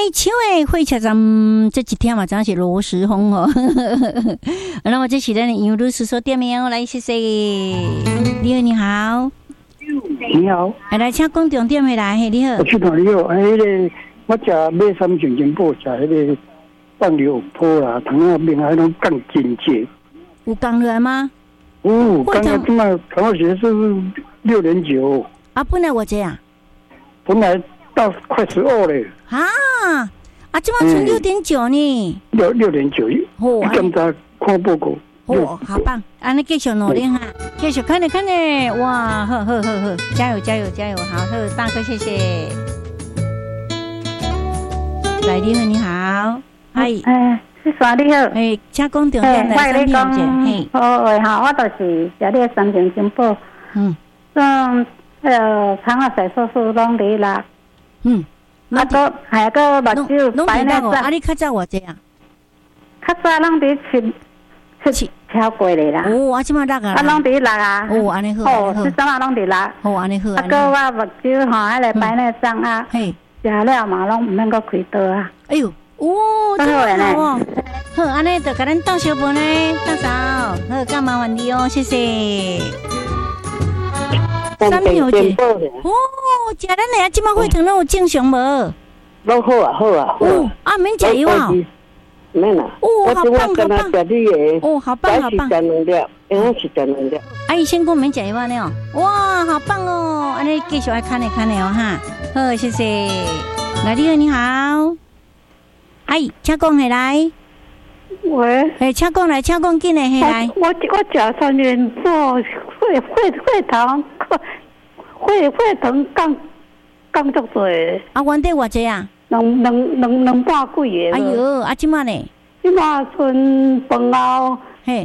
树的火车站这几天嘛，真是罗时丰哦。那么这是咱的杨律师所点名哦，来谢谢。你好，你好， 你好， 来请讲重点回来，嘿，你好。 我去哪里哦？我食买3件金宝，食迄个放流坡啦，糖啊面还能降筋结。 有降落来吗？ 刚才这么糖化血是6.9 啊，本来我这样， 本来到快12嘞。 这么存6.9呢 ？6.9， 哦， 你刚才看报告。 哦，好棒！你继续努力哈，继续看呢，哇，呵，加油，好，大哥，谢谢。来，你好， 是啥你好？ 请讲重点来3条姐。 好，我就是食你3件金宝。肠仔洗手术拢伫啦。还个目睭摆那个。你较早偌济啊？ 较早拢伫7超过咧啦。 即马6啊。 拢伫6啊。 安尼好。 是怎啊拢伫6？ 安尼好。 个我目睭迄个摆那张啊。食了嘛，拢毋免阁开刀啊。 哎呦，真好哦。好，安尼就甲咱倒小饭呢，大嫂，好，干麻烦你哦，谢谢。3条姐，食咱的即马血糖拢有正常无？ 拢好啊。 免食药啊？ 免啦。 好棒。好棒。 是食2粒，是食2粒。 伊先讲免食药呢？哇，好棒哦！安尼继续爱看的哦哈。好，谢谢。来，你好，请讲下来。 喂， 请讲紧的下来。 我食3件宝，血糖降足多。 原底偌济啊 ？2半几个。 哎呦，即马呢？ 即马剩饭后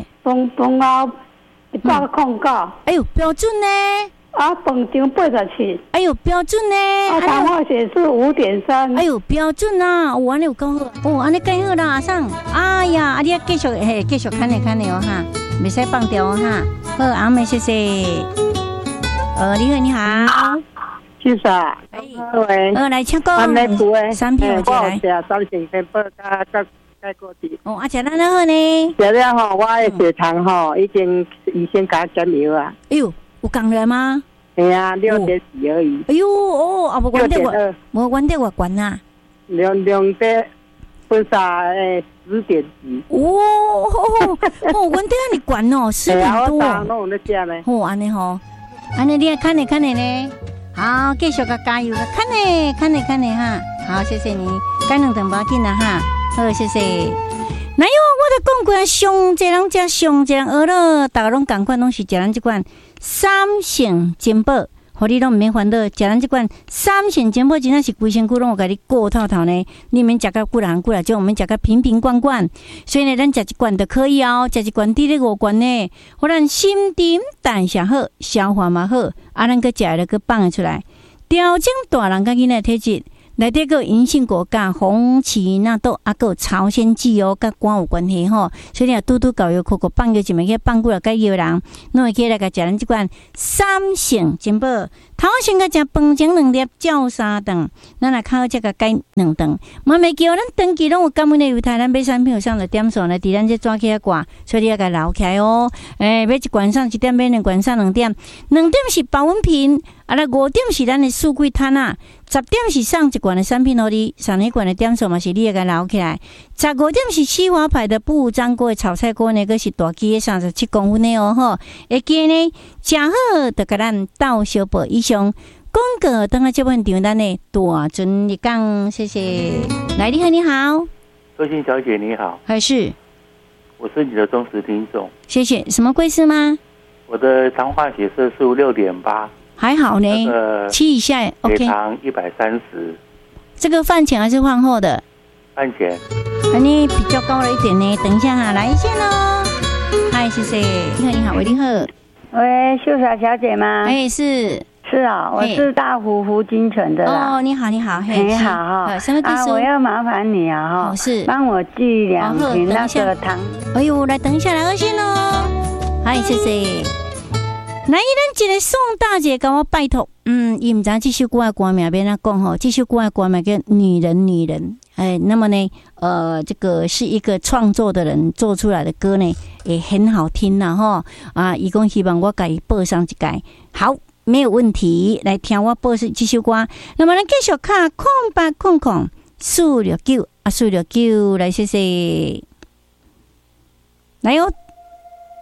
109。 哎呦，标准呢？ 饭前87。 哎呦，标准呢？ 糖化血是5.3。 哎呦，标准啊！安尼有够好，安尼更好啦，阿桑。哎呀，你继续看的哦哈，袂使放掉哦哈。好，阿妹谢谢。你好。 是啥？ 来请讲。3票就来。 食3件金宝加果子。 食咱好呢。 食了吼，我的血糖已经医生给我减药啊。 哎呦，有降落吗？ 系啊，6.4而已。 哎呦原底原底我悬啊。 2点分啥10.几。 原底安尼悬哦，10点多。 拢有咧食呢。 安尼吼，安尼你看呢。好，继续加油，看呢哈。好，谢谢你，改2顿包紧啦哈。好，谢谢。哪有我都讲过，上济人食上济人学了，大家拢共款，拢是食咱这款3成金宝，互你拢毋免烦恼。食咱这款3成金宝，真正是规身躯拢有甲你顾透透呢。你免食到几啦，就我们食到瓶罐。所以呢，咱食一罐就可以哦，食一罐滴咧5罐呢，互咱心情代谢好，消化嘛好，咱个食了个放得出来，调整大人甲囡仔体质。内底个银杏果甲红荠纳豆个朝鲜蓟哦，甲肝有关系吼。所以你拄搞药扣放药一枚去放久了，甲药人，侬会起来甲食咱即款3成金宝。头先甲食饭前2粒，照3顿，咱来靠这个改2顿。嘛袂叫咱长期拢有感恩的犹太，咱买产品有上的点数呢，伫咱这抓起来挂，所以你要甲留起来哦。买一罐上1点，买2罐上2点，2点是保温瓶。来5点是咱的四季摊啊，10点是上一罐的产品，互你上一罐的点数嘛是你个留起来。15点是西华牌的不粘锅的炒菜锅呢，个是大机的37公分的哦吼。会记呢，食好就甲咱倒小宝以上。广告等下这份场咱的大尊一讲，谢谢。来，你好， 周欣小姐你好， 还是我是你的忠实听众， 谢谢。什么贵司吗？ 我的糖化血色素6.8。 还好呢，7以下 OK。 血糖130。 这个饭前还是饭后的？ 饭前。 你比较高了一点呢。等一下哈，来一下喽。嗨，谢谢。你好，喂，你好。 喂，秀霞小姐吗？ 是啊，我是大湖金城的啦。 你好， 你好哈。 什么地方？ 我要麻烦你啊哈， 是帮我寄2瓶那个糖。 哎呦，来等一下，来二线哦。嗨，谢谢。那咱一个宋大姐跟我拜托，伊唔知这首歌的歌名要怎讲吼？这首歌的歌名叫《女人》， 那么呢，这个是一个创作的人做出来的歌呢，也很好听啦哈。啊，伊讲希望我给播上一届，好，没有问题，来听我播这首歌。那么咱继续看0800469469来，谢谢。来哦，